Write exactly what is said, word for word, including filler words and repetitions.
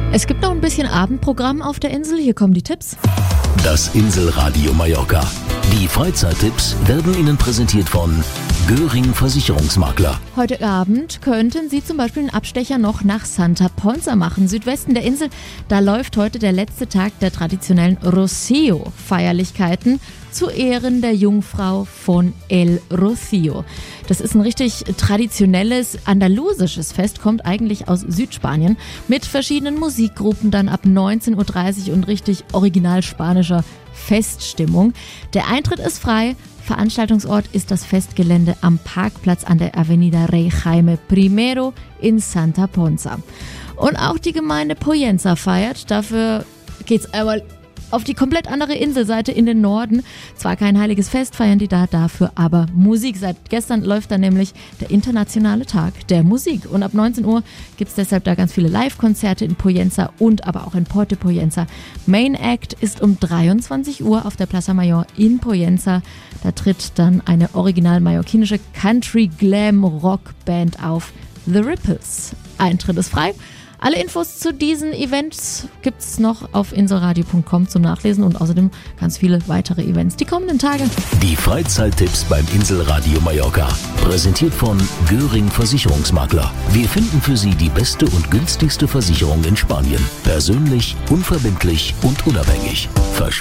Es gibt noch ein bisschen Abendprogramm auf der Insel. Hier kommen die Tipps. Das Inselradio Mallorca. Die Freizeittipps werden Ihnen präsentiert von Göring Versicherungsmakler. Heute Abend könnten Sie zum Beispiel einen Abstecher noch nach Santa Ponsa machen. Südwesten der Insel, da läuft heute der letzte Tag der traditionellen Rocío-Feierlichkeiten zu Ehren der Jungfrau von El Rocío. Das ist ein richtig traditionelles andalusisches Fest, kommt eigentlich aus Südspanien, mit verschiedenen Musikgruppen dann ab neunzehn Uhr dreißig und richtig original spanischer Feststimmung. Der Eintritt ist frei. Veranstaltungsort ist das Festgelände am Parkplatz an der Avenida Rey Jaime I in Santa Ponsa. Und auch die Gemeinde Poyensa feiert. Dafür geht's einmal auf die komplett andere Inselseite in den Norden. Zwar kein heiliges Fest, feiern die da, dafür aber Musik. Seit gestern läuft da nämlich der internationale Tag der Musik. Und ab neunzehn Uhr gibt es deshalb da ganz viele Live-Konzerte in Poyensa und aber auch in Porte Poyensa. Main Act ist um dreiundzwanzig Uhr auf der Plaza Mayor in Poyensa. Da tritt dann eine original mallorquinische Country-Glam-Rock-Band auf, The Ripples. Eintritt ist frei. Alle Infos zu diesen Events gibt es noch auf inselradio punkt com zum Nachlesen und außerdem ganz viele weitere Events die kommenden Tage. Die Freizeittipps beim Inselradio Mallorca. Präsentiert von Göring Versicherungsmakler. Wir finden für Sie die beste und günstigste Versicherung in Spanien. Persönlich, unverbindlich und unabhängig. Vers